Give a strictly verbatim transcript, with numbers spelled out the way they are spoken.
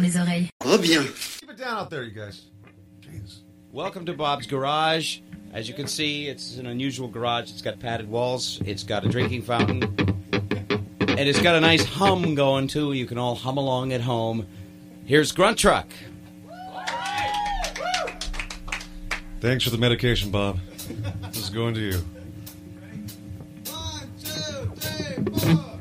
mes oreilles. Oh bien. Keep it down out there, you guys. Jeez. Welcome to Bob's Garage. As you can see, it's an unusual garage. It's got padded walls. It's got a drinking fountain. And it's got a nice hum going, too. You can all hum along at home. Here's Grunt Truck. Thanks for the medication, Bob. This is going to you. One, two, three, four.